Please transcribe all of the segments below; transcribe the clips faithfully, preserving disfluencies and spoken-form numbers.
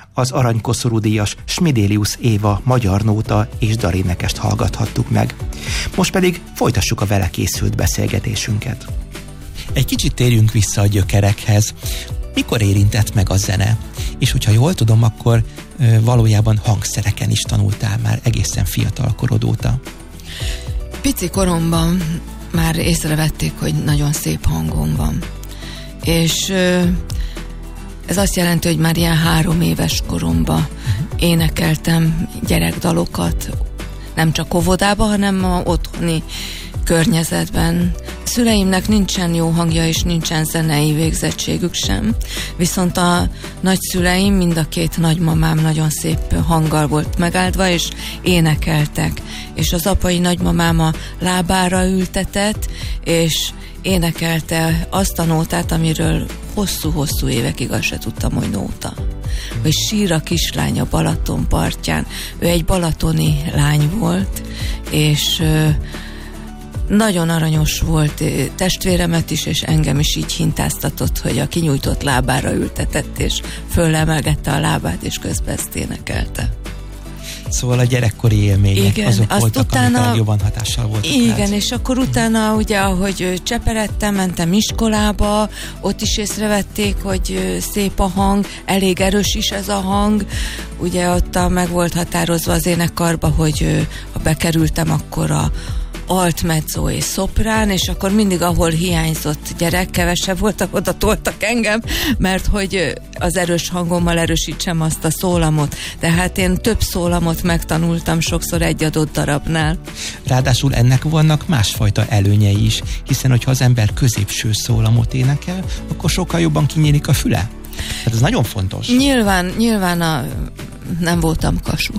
az aranykoszorúdíjas Smidélius Éva magyar nóta és darénekest hallgathattuk meg. Most pedig folytassuk a vele készült beszélgetésünket. Egy kicsit térjünk vissza a gyökerekhez. Mikor érintett meg a zene? És hogyha jól tudom, akkor ö, valójában hangszereken is tanultál már egészen fiatal korod óta. Pici koromban már észrevették, hogy nagyon szép hangom van. És ö, ez azt jelenti, hogy már ilyen három éves koromban énekeltem gyerekdalokat, nem csak óvodában, hanem a otthoni környezetben. Szüleimnek nincsen jó hangja, és nincsen zenei végzettségük sem. Viszont a nagyszüleim, mind a két nagymamám nagyon szép hanggal volt megáldva, és énekeltek. És az apai nagymamám a lábára ültetett, és énekelte azt a nótát, amiről hosszú-hosszú évekig azt se tudtam, hogy nóta. Hogy sír a kislány a Balaton partján. Ő egy balatoni lány volt, és nagyon aranyos volt, testvéremet is, és engem is így hintáztatott, hogy a kinyújtott lábára ültetett, és fölemelgette a lábát, és közben ezt énekelte. Szóval a gyerekkori élmények, igen, azok voltak, utána, amik jobban hatással voltak. Igen, rád. És akkor utána, ugye, ahogy cseperedtem, mentem iskolába, ott is észrevették, hogy szép a hang, elég erős is ez a hang. Ugye ott meg volt határozva az énekkarba, hogy ha bekerültem, akkor a alt, mezzo és szoprán, és akkor mindig, ahol hiányzott gyerek, kevesebb voltak, oda toltak engem, mert hogy az erős hangommal erősítsem azt a szólamot. Tehát én több szólamot megtanultam sokszor egy adott darabnál. Ráadásul ennek vannak másfajta előnyei is, hiszen hogyha az ember középső szólamot énekel, akkor sokkal jobban kinyílik a füle. Hát ez nagyon fontos. Nyilván, nyilván a, nem voltam kasú.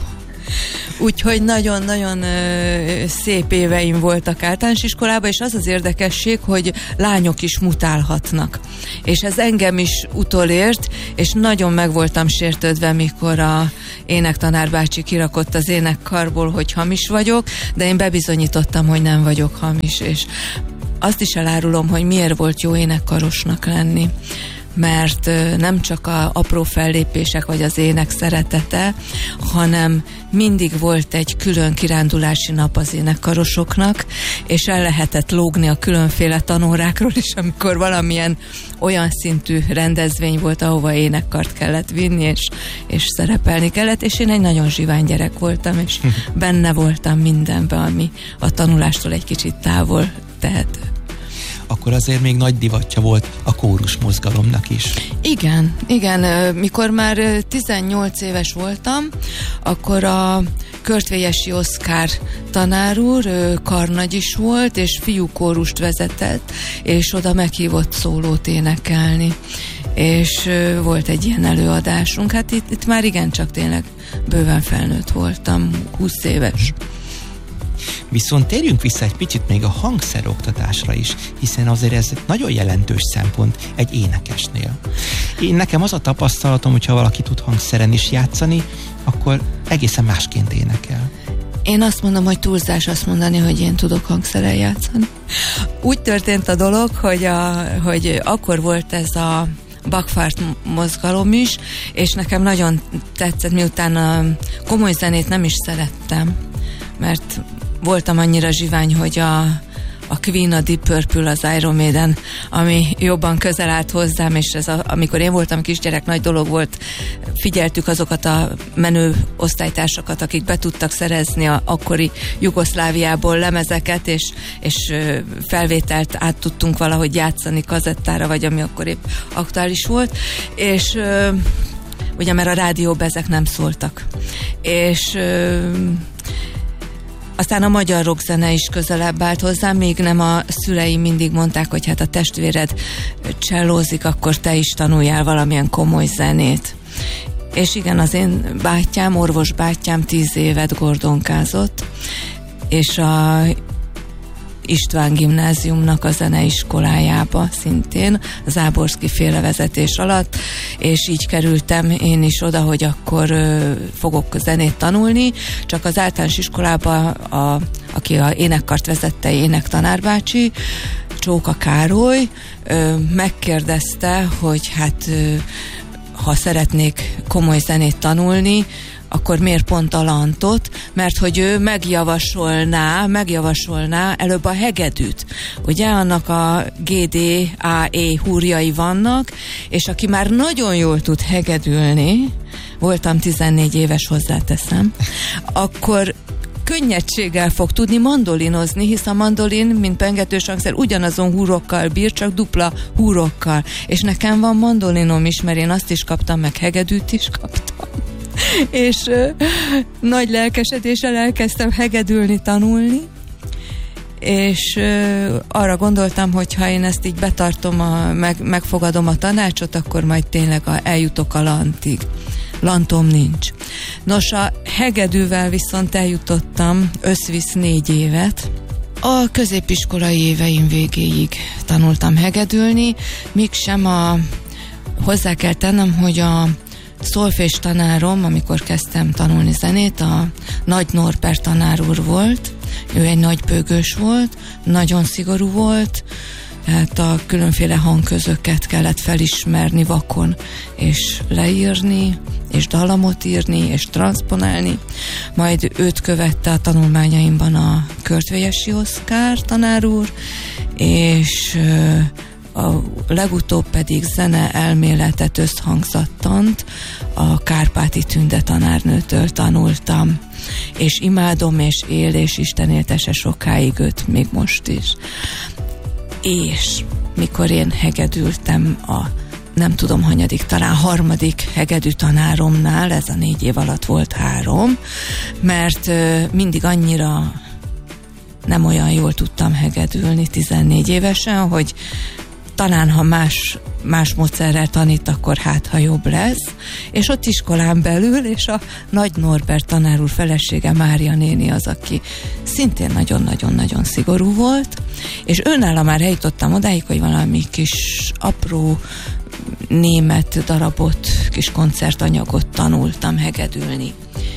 Úgyhogy nagyon-nagyon ö, szép éveim voltak általános iskolában, és az az érdekesség, hogy lányok is mutálhatnak. És ez engem is utolért, és nagyon meg voltam sértődve, mikor a énektanárbácsi kirakott az énekkarból, hogy hamis vagyok, de én bebizonyítottam, hogy nem vagyok hamis, és azt is elárulom, hogy miért volt jó énekkarosnak lenni. Mert nem csak a apró fellépések vagy az ének szeretete, hanem mindig volt egy külön kirándulási nap az énekkarosoknak, és el lehetett lógni a különféle tanórákról is, amikor valamilyen olyan szintű rendezvény volt, ahova énekkart kellett vinni, és, és szerepelni kellett, és én egy nagyon zsivány gyerek voltam, és benne voltam mindenben, ami a tanulástól egy kicsit távol tehető. Akkor azért még nagy divatja volt a kórus mozgalomnak is. Igen, igen. Mikor már tizennyolc éves voltam, akkor a Körtvélyesi Oszkár tanár úr, karnagy is volt, és fiúkórust vezetett, és oda meghívott szólót énekelni. És volt egy ilyen előadásunk. Hát itt, itt már igencsak tényleg bőven felnőtt voltam, húsz éves. Viszont térjünk vissza egy picit még a hangszeroktatásra is, hiszen azért ez nagyon jelentős szempont egy énekesnél. Én nekem az a tapasztalatom, hogyha valaki tud hangszeren is játszani, akkor egészen másként énekel. Én azt mondom, hogy túlzás azt mondani, hogy én tudok hangszeren játszani. Úgy történt a dolog, hogy, a, hogy akkor volt ez a Backfart mozgalom is, és nekem nagyon tetszett, miután a komoly zenét nem is szerettem, mert voltam annyira zsivány, hogy a, a Queen, a Deep Purple, az Iron Maiden, ami jobban közel állt hozzám, és ez a, amikor én voltam kisgyerek, nagy dolog volt, figyeltük azokat a menő osztálytársakat, akik be tudtak szerezni a akkori Jugoszláviából lemezeket, és, és felvételt át tudtunk valahogy játszani kazettára, vagy ami akkor épp aktuális volt, és ugye mert a rádióban ezek nem szóltak. És aztán a magyar rockzene is közelebb állt hozzám, még nem a szüleim mindig mondták, hogy hát a testvéred csellózik, akkor te is tanuljál valamilyen komoly zenét. És igen, az én bátyám, orvos bátyám tíz évet gordonkázott, és a István gimnáziumnak a zeneiskolájába szintén, az Záborszky féle vezetés alatt, és így kerültem én is oda, hogy akkor ö, fogok zenét tanulni, csak az általános iskolába, a, aki a énekkart vezette, énektanárbácsi, Csóka Károly, ö, megkérdezte, hogy hát ö, ha szeretnék komoly zenét tanulni, akkor miért pont a lantot? Mert hogy ő megjavasolná, megjavasolná előbb a hegedűt. Ugye annak a G D A E húrjai vannak, és aki már nagyon jól tud hegedülni, voltam tizennégy éves, hozzáteszem, akkor könnyedséggel fog tudni mandolinozni, hisz a mandolin, mint pengetős hangszer, ugyanazon húrokkal bír, csak dupla húrokkal. És nekem van mandolinom is, mert én azt is kaptam, meg hegedűt is kaptam. És ö, nagy lelkesedéssel elkezdtem hegedülni, tanulni, és ö, arra gondoltam, hogy ha én ezt így betartom, a, meg, megfogadom a tanácsot, akkor majd tényleg a, eljutok a lantig. Lantom nincs. Nos, a hegedűvel viszont eljutottam összvisz négy évet. A középiskolai éveim végéig tanultam hegedülni, míg sem a... Hozzá kell tennem, hogy a szolfés tanárom, amikor kezdtem tanulni zenét, a Nagy Norbert tanár úr volt. Ő egy nagy bőgős volt, nagyon szigorú volt, tehát a különféle hangközöket kellett felismerni vakon, és leírni, és dallamot írni, és transponálni. Majd őt követte a tanulmányaimban a Körtvelyesi Oszkár tanár úr, és a legutóbb pedig zene elméletet, összhangzattant a Kárpáti Tünde tanárnőtől tanultam, és imádom, és él, és Isten éltese sokáig őt, még most is. És mikor én hegedültem a nem tudom hanyadik, talán harmadik hegedű tanáromnál, ez a négy év alatt volt három, mert ö, mindig annyira nem olyan jól tudtam hegedülni tizennégy évesen, hogy talán ha más, más módszerrel tanít, akkor hát ha jobb lesz, és ott iskolán belül, és a Nagy Norbert tanár úr felesége, Mária néni az, aki szintén nagyon-nagyon-nagyon szigorú volt, és őnála már eljutottam odáig, hogy valami kis apró német darabot, kis koncertanyagot tanultam hegedülni.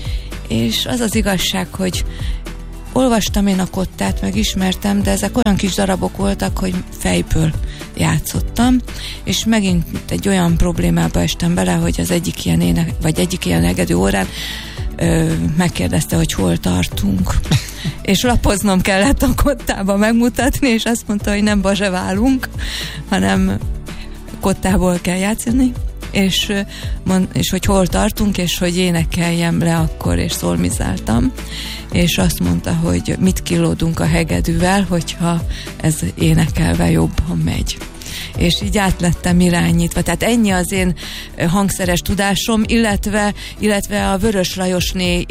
És az az igazság, hogy olvastam én a kottát, meg ismertem, de ezek olyan kis darabok voltak, hogy fejből játszottam, és megint egy olyan problémába estem bele, hogy az egyik ilyen ének, vagy egyik ilyen hegedű órán ö, megkérdezte, hogy hol tartunk. És lapoznom kellett a kottába megmutatni, és azt mondta, hogy nem bazseválunk, hanem kottából kell játszani, és, mond, és hogy hol tartunk, és hogy énekeljem le akkor, és szolmizáltam, és azt mondta, hogy mit kilódunk a hegedűvel, hogyha ez énekelve jobban megy. És így át lettem irányítva. Tehát ennyi az én hangszeres tudásom, illetve, illetve a Vörös Lajosné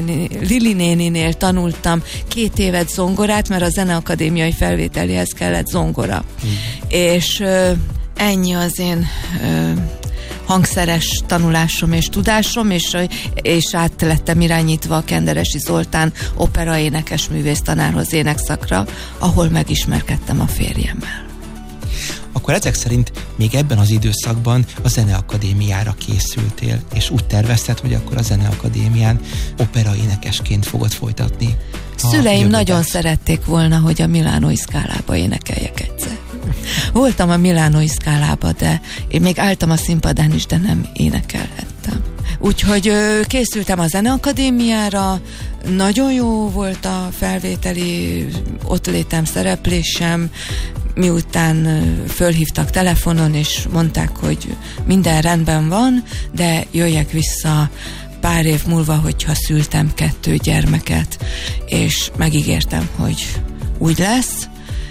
Lili néninél tanultam két évet zongorát, mert a Zeneakadémiai felvételéhez kellett zongora. Mm. És ennyi az én ö, hangszeres tanulásom és tudásom, és, és át lettem irányítva a Kenderesi Zoltán operaénekes művész tanárhoz énekszakra, ahol megismerkedtem a férjemmel. Akkor ezek szerint még ebben az időszakban a Zeneakadémiára készültél, és úgy tervezted, hogy akkor a Zeneakadémián operaénekesként fogod folytatni. Szüleim nagyon szerették volna, hogy a Milánói Szkálába énekeljek egyszer. Voltam a Milánói Szkálába, de én még álltam a színpadán is, de nem énekelhettem. Úgyhogy ö, készültem a Zeneakadémiára, nagyon jó volt a felvételi ott létem, szereplésem, miután ö, fölhívtak telefonon, és mondták, hogy minden rendben van, de jöjjek vissza pár év múlva, hogyha szültem kettő gyermeket, és megígértem, hogy úgy lesz,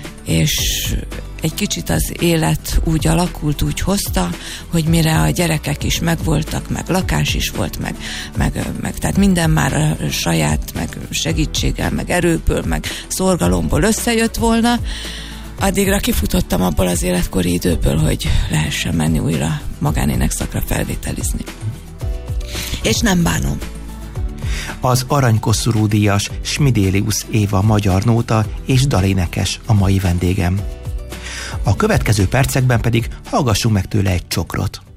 és egy kicsit az élet úgy alakult, úgy hozta, hogy mire a gyerekek is megvoltak, meg lakás is volt, meg, meg, meg tehát minden már a saját, meg segítséggel, meg erőből, meg szorgalomból összejött volna, addigra kifutottam abból az életkori időből, hogy lehessen menni újra magánénekszakra felvételizni. És nem bánom. Az Aranykoszorú díjas Smidélius Éva magyar nóta és dalénekes a mai vendégem. A következő percekben pedig hallgassunk meg tőle egy csokrot.